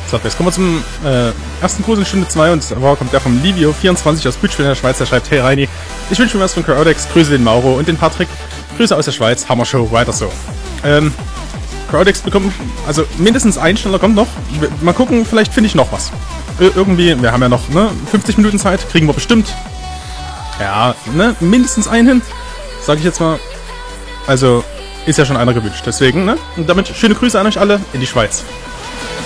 So, jetzt kommen wir zum ersten Gruß in Stunde 2 und zwar kommt der vom Livio24 aus Bütschwil in der Schweiz. Der schreibt: Hey Reini, ich wünsche mir was von Crowdex, grüße den Mauro und den Patrick, Grüße aus der Schweiz, Hammer Show, weiter so. Crowdex bekommt, also mindestens ein Schneller kommt noch. Mal gucken, vielleicht finde ich noch was. Irgendwie, wir haben ja noch 50 Minuten Zeit, kriegen wir bestimmt. Ja, mindestens einen hin, sage ich jetzt mal. Also ist ja schon einer gewünscht, deswegen, und damit schöne Grüße an euch alle in die Schweiz.